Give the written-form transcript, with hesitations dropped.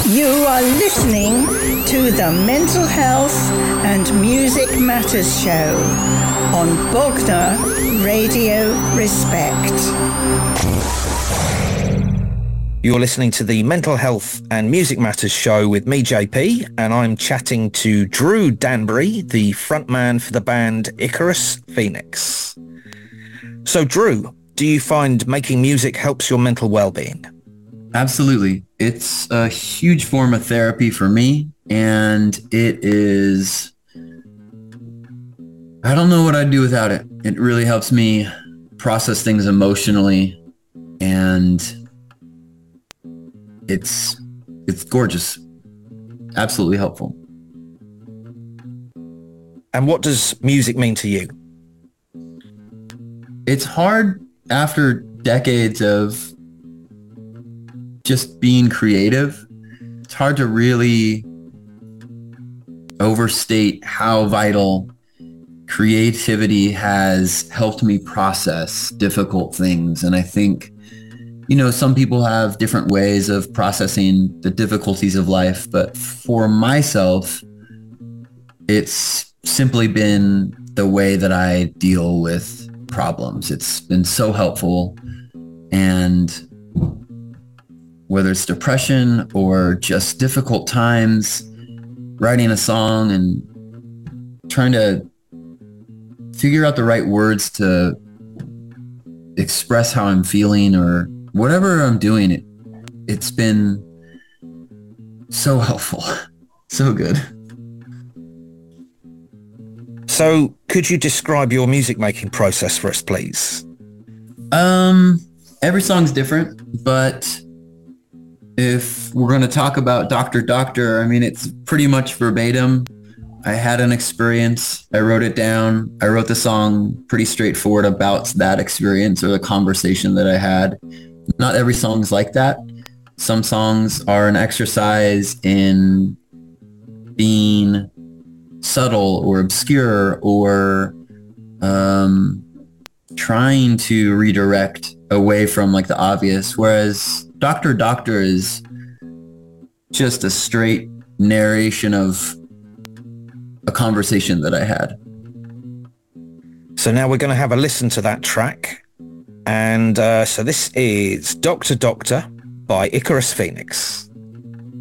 You are listening to the Mental Health and Music Matters Show on Bogner Radio Respect. You're listening to the Mental Health and Music Matters Show with me, JP, and I'm chatting to Drew Danbury, the frontman for the band Icarus Phoenix. So, Drew, do you find making music helps your mental well-being? Absolutely. It's a huge form of therapy for me, and it is, I don't know what I'd do without it. It really helps me process things emotionally, and it's gorgeous. Absolutely helpful. And what does music mean to you? It's hard after decades of just being creative. It's hard to really overstate how vital creativity has helped me process difficult things. And I think, some people have different ways of processing the difficulties of life, but for myself, it's simply been the way that I deal with problems. It's been so helpful. And whether it's depression or just difficult times, writing a song and trying to figure out the right words to express how I'm feeling or whatever I'm doing, it's been so helpful. So good. So could you describe your music making process for us, please? Every song's different, but if we're going to talk about Dr. Doctor, it's pretty much verbatim. I had an experience. I wrote it down. I wrote the song pretty straightforward about that experience or the conversation that I had. Not every song's like that. Some songs are an exercise in being subtle or obscure or trying to redirect away from the obvious, whereas Dr. Doctor is just a straight narration of a conversation that I had. So now we're going to have a listen to that track. And so this is Dr. Doctor by Icarus Phoenix.